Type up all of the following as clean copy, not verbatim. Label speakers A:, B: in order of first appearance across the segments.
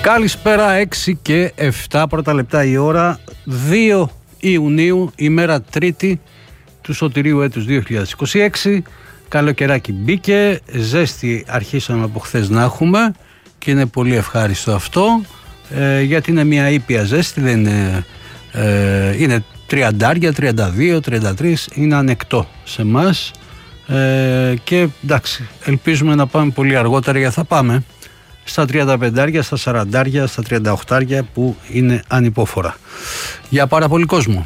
A: Καλησπέρα, 6 και 7 πρώτα λεπτά η ώρα, 2 Ιουνίου, ημέρα Τρίτη του σωτηρίου έτους 2026. Καλοκαιράκι μπήκε, ζέστη αρχίσαμε από χθες να έχουμε και είναι πολύ ευχάριστο αυτό, γιατί είναι μια ήπια ζέστη, δεν είναι, είναι 30, 32, 33, είναι ανεκτό σε εμάς, και εντάξει, ελπίζουμε να πάμε πολύ αργότερα, γιατί θα πάμε στα 35, στα 40, στα 38 που είναι ανυπόφορα για πάρα πολύ κόσμο.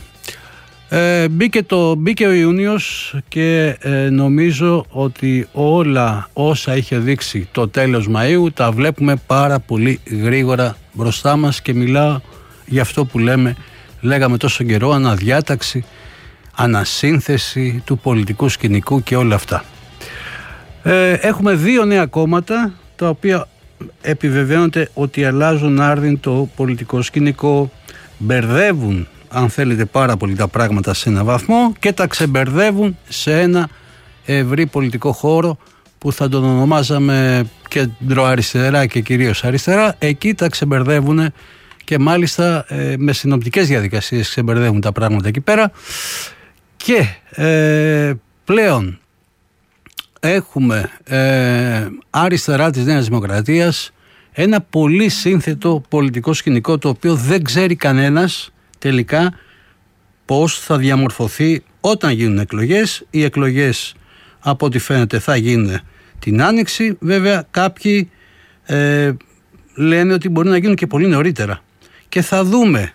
A: Μπήκε ο Ιούνιος και νομίζω ότι όλα όσα είχε δείξει το τέλος Μαΐου τα βλέπουμε πάρα πολύ γρήγορα μπροστά μας, και μιλάω για αυτό που λέγαμε τόσο καιρό, αναδιάταξη, ανασύνθεση του πολιτικού σκηνικού και όλα αυτά. Έχουμε δύο νέα κόμματα τα οποία επιβεβαίονται ότι αλλάζουν άρδιν το πολιτικό σκηνικό, μπερδεύουν αν θέλετε πάρα πολύ τα πράγματα σε ένα βαθμό και τα ξεμπερδεύουν σε ένα ευρύ πολιτικό χώρο που θα τον ονομάζαμε κεντροαριστερά και κυρίως αριστερά. Εκεί τα ξεμπερδεύουν και μάλιστα με συνοπτικές διαδικασίες ξεμπερδεύουν τα πράγματα εκεί πέρα, και πλέον έχουμε αριστερά της Νέας Δημοκρατίας ένα πολύ σύνθετο πολιτικό σκηνικό, το οποίο δεν ξέρει κανένας τελικά πώς θα διαμορφωθεί όταν γίνουν εκλογές. Οι εκλογές από ό,τι φαίνεται θα γίνουν την Άνοιξη. Βέβαια κάποιοι λένε ότι μπορεί να γίνουν και πολύ νωρίτερα, και θα δούμε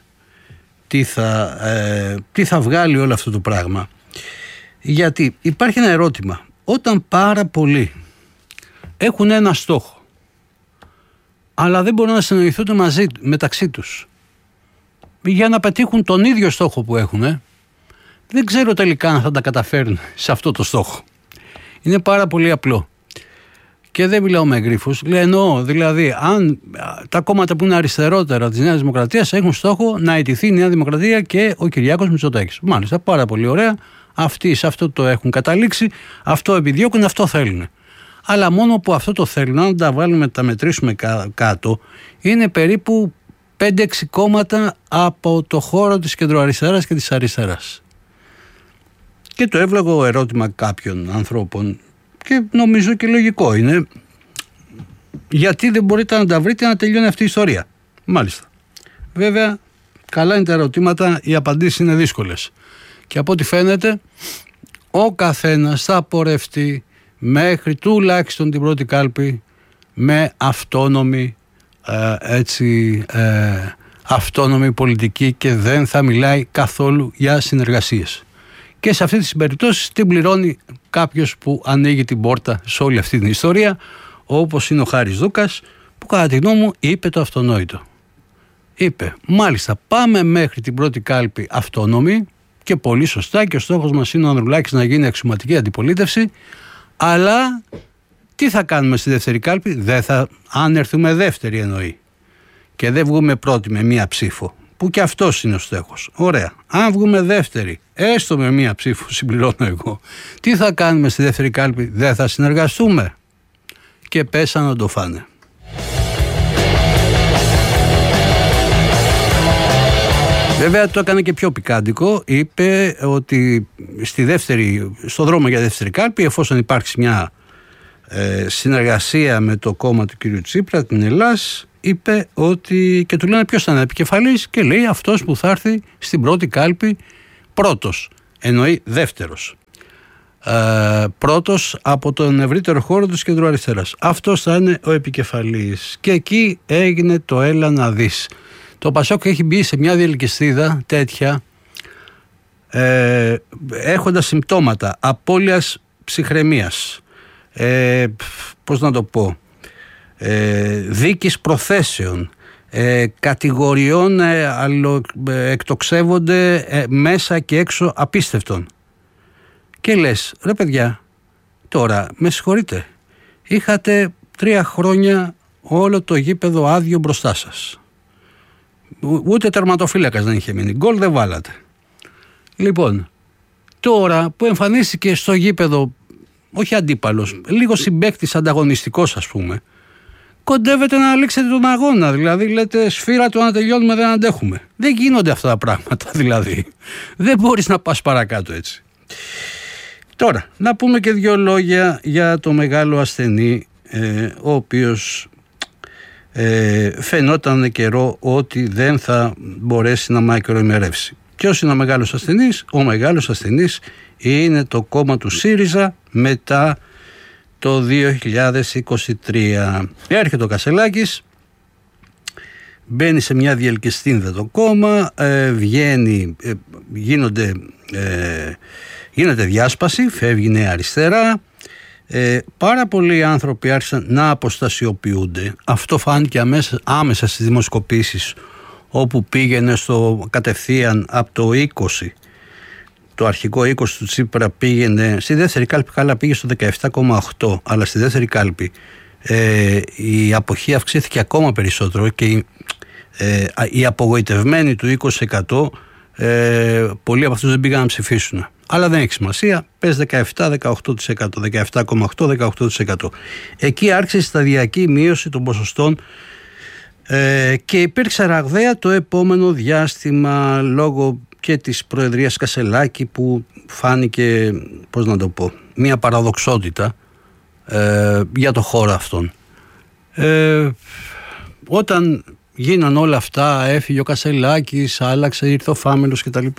A: τι θα βγάλει όλο αυτό το πράγμα. Γιατί υπάρχει ένα ερώτημα: όταν πάρα πολλοί έχουν ένα στόχο αλλά δεν μπορούν να συνοηθούν μεταξύ τους για να πετύχουν τον ίδιο στόχο που έχουν, δεν ξέρω τελικά αν θα τα καταφέρουν σε αυτό το στόχο. Είναι πάρα πολύ απλό και δεν μιλάω με γρίφους. Εννοώ δηλαδή, αν τα κόμματα που είναι αριστερότερα της Νέας Δημοκρατίας έχουν στόχο να αιτηθεί η Νέα Δημοκρατία και ο Κυριάκος Μητσοτάκης, μάλιστα, πάρα πολύ ωραία, αυτοί σε αυτό το έχουν καταλήξει, αυτό επιδιώκουν, αυτό θέλουν. Αλλά μόνο που αυτό το θέλουν, αν τα βάλουμε, τα μετρήσουμε κάτω, είναι περίπου 5-6 κόμματα από το χώρο της κεντροαριστεράς και της αριστεράς. Και το εύλογο ερώτημα κάποιων ανθρώπων, και νομίζω και λογικό είναι, γιατί δεν μπορείτε να τα βρείτε να τελειώνει αυτή η ιστορία. Μάλιστα. Βέβαια, καλά είναι τα ερωτήματα, οι απαντήσεις είναι δύσκολες. Και από ό,τι φαίνεται, ο καθένας θα πορευτεί μέχρι τουλάχιστον την πρώτη κάλπη με αυτόνομη πολιτική, και δεν θα μιλάει καθόλου για συνεργασίες. Και σε αυτή τις περιπτώσεις την πληρώνει κάποιος που ανοίγει την πόρτα σε όλη αυτή την ιστορία, όπως είναι ο Χάρης Δούκας, που κατά τη γνώμη μου είπε το αυτονόητο. Είπε, μάλιστα, πάμε μέχρι την πρώτη κάλπη αυτόνομη, και πολύ σωστά, και ο στόχος μας είναι ο Ανδρουλάκης να γίνει αξιωματική αντιπολίτευση, αλλά τι θα κάνουμε στη δεύτερη κάλπη? Αν έρθουμε δεύτερη εννοεί και δεν βγούμε πρώτη με μία ψήφο, που και αυτός είναι ο στόχος. Ωραία. Αν βγούμε δεύτερη, έστω με μία ψήφο, συμπληρώνω εγώ, τι θα κάνουμε στη δεύτερη κάλπη? Δεν θα συνεργαστούμε? Και πέσαν να το φάνε. Βέβαια το έκανε και πιο πικάντικο. Είπε ότι στο δρόμο για δεύτερη κάλπη, εφόσον υπάρξει μια συνεργασία με το κόμμα του κ. Τσίπρα, την Ελλάς, είπε ότι, και του λένε ποιος θα είναι επικεφαλής, και λέει αυτός που θα έρθει στην πρώτη κάλπη πρώτος, εννοεί δεύτερος, πρώτος από τον ευρύτερο χώρο της κεντροαριστεράς, αυτός θα είναι ο επικεφαλής. Και εκεί έγινε το έλα να δεις. Το Πασόκ έχει μπει σε μια διελκυστίδα τέτοια, έχοντας συμπτώματα απώλειας ψυχραιμίας, πώς να το πω, δίκης προθέσεων, κατηγοριών εκτοξεύονται μέσα και έξω απίστευτων. Και λες, ρε παιδιά, τώρα με συγχωρείτε, είχατε 3 χρόνια όλο το γήπεδο άδειο μπροστά σας. Ούτε τερματοφύλακας δεν είχε μείνει. Γκολ δεν βάλατε. Λοιπόν, τώρα που εμφανίστηκε στο γήπεδο, όχι αντίπαλος, λίγο συμπαίκτης ανταγωνιστικός ας πούμε, κοντεύετε να λήξετε τον αγώνα. Δηλαδή λέτε σφύρα του να τελειώνουμε, δεν αντέχουμε. Δεν γίνονται αυτά τα πράγματα δηλαδή. Δεν μπορείς να πας παρακάτω έτσι. Τώρα, να πούμε και δύο λόγια για το μεγάλο ασθενή, ο οποίος φαινόταν καιρό ότι δεν θα μπορέσει να μακροημερεύσει. Ποιος είναι ο μεγάλος ασθενής? Ο μεγάλος ασθενής είναι το κόμμα του ΣΥΡΙΖΑ μετά το 2023. Έρχεται ο Κασσελάκης, μπαίνει σε μια διελκυστίνδα το κόμμα, γίνεται διάσπαση, φεύγει Νέα Αριστερά, πάρα πολλοί άνθρωποι άρχισαν να αποστασιοποιούνται. Αυτό φάνηκε άμεσα στις δημοσκοπήσεις, όπου πήγαινε κατευθείαν από το 20, το αρχικό 20 του Τσίπρα πήγαινε στη δεύτερη κάλπη, καλά πήγε στο 17,8, αλλά στη δεύτερη κάλπη η αποχή αυξήθηκε ακόμα περισσότερο και οι απογοητευμένοι του 20%, πολλοί από αυτούς δεν πήγαν να ψηφίσουν. Αλλά δεν έχει σημασία, πες 17-18%, 17,8-18%. Εκεί άρχισε η σταδιακή μείωση των ποσοστών και υπήρξε ραγδαία το επόμενο διάστημα λόγω και της προεδρίας Κασσελάκη, που φάνηκε, πώς να το πω, μια παραδοξότητα για το χώρο αυτόν. Όταν γίναν όλα αυτά, έφυγε ο Κασσελάκης, άλλαξε, ήρθε ο Φάμελος κτλ.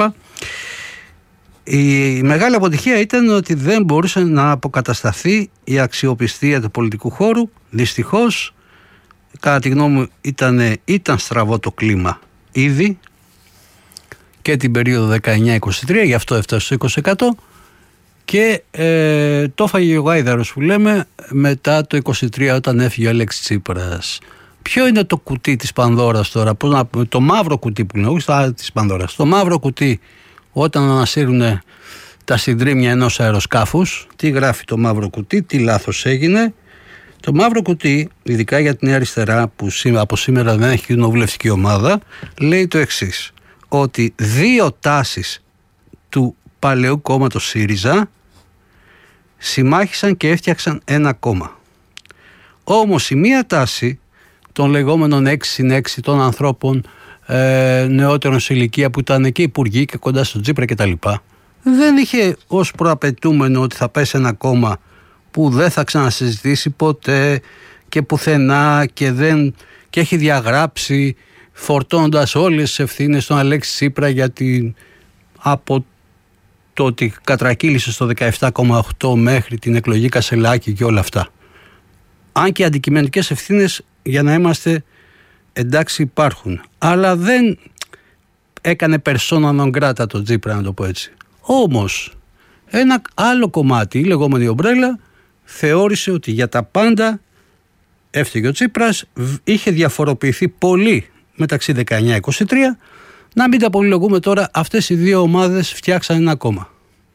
A: Η μεγάλη αποτυχία ήταν ότι δεν μπορούσε να αποκατασταθεί η αξιοπιστία του πολιτικού χώρου. Δυστυχώς, κατά τη γνώμη μου, ήταν στραβό το κλίμα ήδη και την περίοδο 19-23, γι' αυτό έφτασε στο 20%, και το έφαγε ο γάιδαρος που λέμε μετά το 23, όταν έφυγε ο Αλέξης Τσίπρας. Ποιο είναι το κουτί της Πανδώρας τώρα? Το μαύρο κουτί που είναι, όχι της Πανδώρας. Το μαύρο κουτί, όταν ανασύρουν τα συντρίμμια ενός αεροσκάφους, τι γράφει το μαύρο κουτί, τι λάθος έγινε? Το μαύρο κουτί, ειδικά για την Νέα Αριστερά, που από σήμερα δεν έχει κοινοβουλευτική ομάδα, λέει το εξής, ότι δύο τάσεις του παλαιού κόμματος ΣΥΡΙΖΑ συμμάχησαν και έφτιαξαν ένα κόμμα. Όμως η μία τάση των λεγόμενων 6+6 των ανθρώπων νεότερων σε ηλικία, που ήταν και υπουργοί και κοντά στον Τσίπρα κτλ., δεν είχε ως προαπαιτούμενο ότι θα πέσει ένα κόμμα που δεν θα ξανασυζητήσει ποτέ και πουθενά και έχει διαγράψει, φορτώνοντας όλες τις ευθύνες στον Αλέξη Τσίπρα από το ότι κατρακύλησε στο 17,8 μέχρι την εκλογή Κασσελάκη και όλα αυτά. Αν και αντικειμενικές ευθύνες, για να είμαστε εντάξει, υπάρχουν, αλλά δεν έκανε persona non grata το Τσίπρα, να το πω έτσι. Όμως ένα άλλο κομμάτι, η λεγόμενη ομπρέλα, θεώρησε ότι για τα πάντα έφταιγε ο Τσίπρας, είχε διαφοροποιηθεί πολύ μεταξύ 19-23. Να μην τα πολυλογούμε τώρα, αυτές οι δύο ομάδες φτιάξαν ένα κόμμα.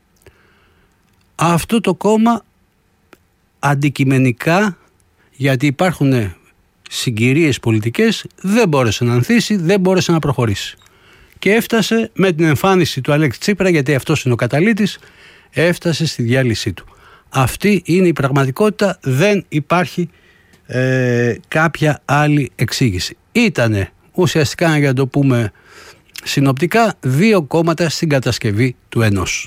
A: Αυτό το κόμμα αντικειμενικά, γιατί υπάρχουν συγκυρίες πολιτικές, δεν μπόρεσε να ανθίσει, δεν μπόρεσε να προχωρήσει. Και έφτασε με την εμφάνιση του Αλέξη Τσίπρα, γιατί αυτός είναι ο καταλύτης, έφτασε στη διάλυσή του. Αυτή είναι η πραγματικότητα, δεν υπάρχει κάποια άλλη εξήγηση. Ήτανε ουσιαστικά, για να το πούμε συνοπτικά, δύο κόμματα στην κατασκευή του ενός.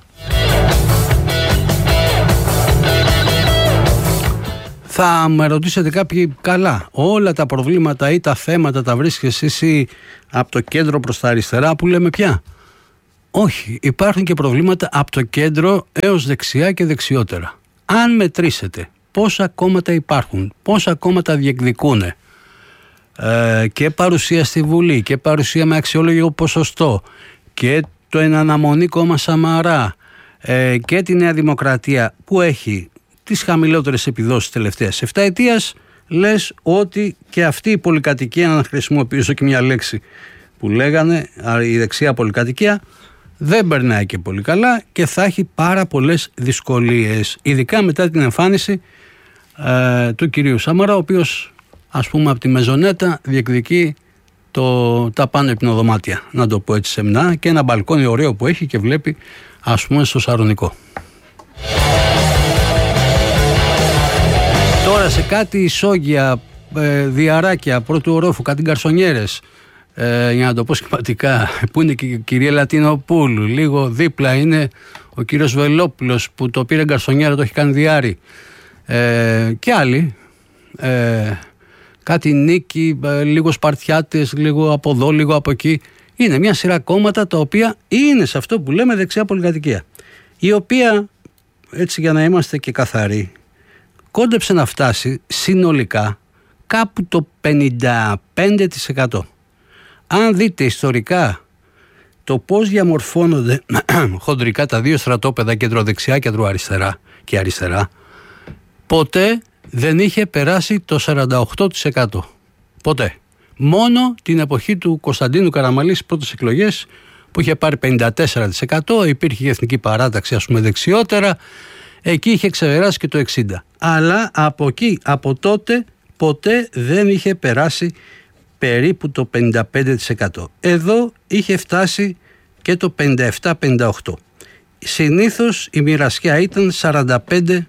A: Θα με ρωτήσετε κάποιοι, καλά, όλα τα προβλήματα ή τα θέματα τα βρίσκεις εσύ από το κέντρο προς τα αριστερά, που λέμε πια? Όχι, υπάρχουν και προβλήματα από το κέντρο έως δεξιά και δεξιότερα. Αν μετρήσετε πόσα κόμματα υπάρχουν, πόσα κόμματα διεκδικούν και παρουσία στη Βουλή και παρουσία με αξιόλογο ποσοστό και το εναναμονή κόμμα Σαμαρά και τη Νέα Δημοκρατία, που έχει τις χαμηλότερες επιδόσεις τελευταίας 7 ετίας, λες ότι και αυτή η πολυκατοικία, να χρησιμοποιήσω και μια λέξη που λέγανε, η δεξιά πολυκατοικία, δεν περνάει και πολύ καλά και θα έχει πάρα πολλές δυσκολίες, ειδικά μετά την εμφάνιση του κυρίου Σαμαρά, ο οποίος, ας πούμε, από τη Μεζονέτα διεκδικεί τα πάνω υπνοδωμάτια, να το πω έτσι σεμνά, και ένα μπαλκόνι ωραίο που έχει και βλέπει, ας πούμε, στο Σαρονικό. Τώρα σε κάτι ισόγεια διαράκια πρώτου ορόφου, κάτι γκαρσονιέρες, για να το πω σχηματικά, που είναι και η κυρία Λατινοπούλου. Λίγο δίπλα είναι ο κύριος Βελόπουλος που το πήρε γκαρσονιέρα, το έχει κάνει διάρρη. Και άλλοι. Κάτι Νίκη, λίγο Σπαρτιάτες, λίγο από εδώ, λίγο από εκεί. Είναι μια σειρά κόμματα τα οποία είναι σε αυτό που λέμε δεξιά πολυκατοικία. Η οποία, έτσι για να είμαστε και καθαροί, κόντεψε να φτάσει συνολικά κάπου το 55%. Αν δείτε ιστορικά το πώς διαμορφώνονται χοντρικά τα δύο στρατόπεδα, κεντροδεξιά, κεντροαριστερά και αριστερά, ποτέ δεν είχε περάσει το 48%. Ποτέ. Μόνο την εποχή του Κωνσταντίνου Καραμαλή στις πρώτες εκλογές που είχε πάρει 54%, υπήρχε η Εθνική Παράταξη ας πούμε δεξιότερα, εκεί είχε ξεπεράσει και το 60%. Αλλά από εκεί, από τότε, ποτέ δεν είχε περάσει περίπου το 55%. Εδώ είχε φτάσει και το 57-58%. Συνήθως η μοιρασιά ήταν 45-55%.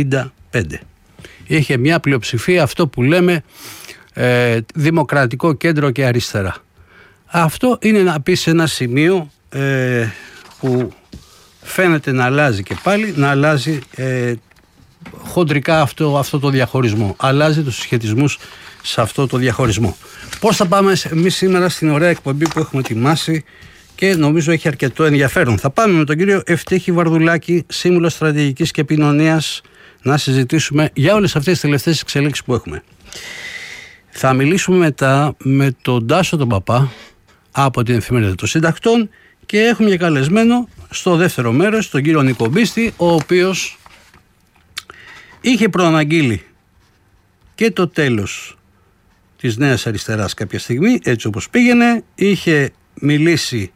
A: Είχε μια πλειοψηφία, αυτό που λέμε δημοκρατικό κέντρο και αριστερά. Αυτό είναι να πει σε ένα σημείο που φαίνεται να αλλάζει και πάλι, να αλλάζει χοντρικά αυτό το διαχωρισμό. Αλλάζει τους συσχετισμούς σε αυτό το διαχωρισμό. Πώς θα πάμε εμείς σήμερα στην ωραία εκπομπή που έχουμε ετοιμάσει και νομίζω έχει αρκετό ενδιαφέρον. Θα πάμε με τον κύριο Ευτύχη Βαρδουλάκη, σύμβουλο στρατηγικής και επικοινωνίας, να συζητήσουμε για όλες αυτές τις τελευταίες εξελίξεις που έχουμε. Θα μιλήσουμε μετά με τον Τάσο τον Παπά από την Εφημερίδα των Συντακτών και έχουμε και καλεσμένο στο δεύτερο μέρος τον κύριο Νίκο Μπίστη, ο οποίος είχε προαναγγείλει και το τέλος της Νέας Αριστεράς κάποια στιγμή, έτσι όπως πήγαινε, είχε μιλήσει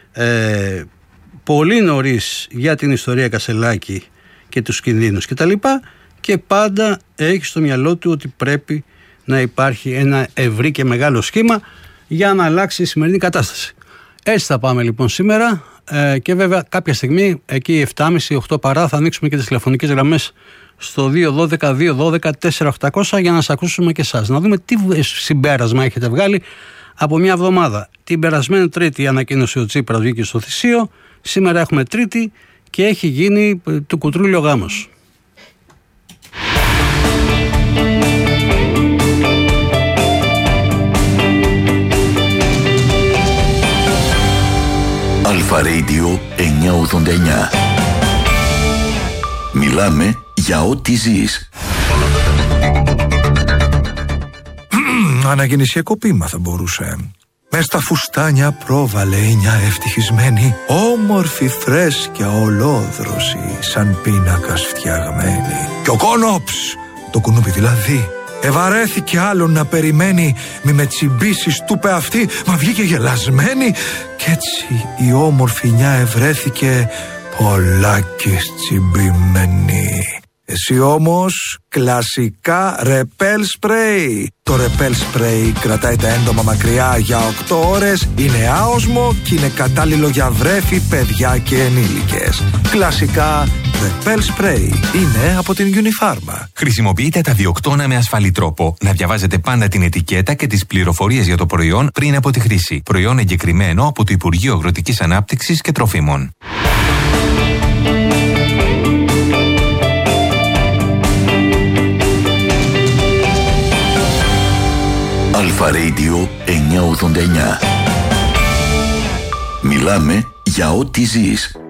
A: πολύ νωρίς για την ιστορία Κασελάκη και τους κινδύνους κτλ. Και πάντα έχει στο μυαλό του ότι πρέπει να υπάρχει ένα ευρύ και μεγάλο σχήμα για να αλλάξει η σημερινή κατάσταση. Έτσι θα πάμε λοιπόν σήμερα και βέβαια κάποια στιγμή εκεί 7.30-8 παρά θα ανοίξουμε και τις τηλεφωνικές γραμμές στο 212-212-4800 για να σας ακούσουμε και εσάς. Να δούμε τι συμπέρασμα έχετε βγάλει από μια εβδομάδα. Την περασμένη Τρίτη ανακοίνωσε ο Τσίπρας, βγήκε στο Θησίο. Σήμερα έχουμε Τρίτη και έχει γίνει του κουτρούλιο γάμος.
B: Αλφα Radio 989. Μιλάμε για ό,τι ζεις.
C: Αναγεννησιακό ποίημα θα μπορούσε. Μες στα φουστάνια πρόβαλε μια ευτυχισμένη, όμορφη φρέσκια ολόδρωση, σαν πίνακας φτιαγμένη. Και ο κόνοψ, το κουνούπι δηλαδή, ευαρέθηκε άλλον να περιμένει. Μη με τσιμπήσεις, του είπε αυτή, μα βγήκε γελασμένη. Κι έτσι η όμορφη νιά ευρέθηκε πολλάκις τσιμπημένη. Εσύ όμως κλασικά ρεπέλ σπρέι. Το ρεπέλ σπρέι κρατάει τα έντομα μακριά για 8 ώρες, είναι άοσμο και είναι κατάλληλο για βρέφη, παιδιά και ενήλικες. Κλασικά ρεπέλ σπρέι είναι από την Unifarma.
D: Χρησιμοποιείτε τα διοκτώνα με ασφαλή τρόπο. Να διαβάζετε πάντα την ετικέτα και τις πληροφορίες για το προϊόν πριν από τη χρήση. Προϊόν εγκεκριμένο από το Υπουργείο Αγροτικής Ανάπτυξης και Τροφίμων.
B: Αλφα Radio 989. Μιλάμε για ό,τι ζεις.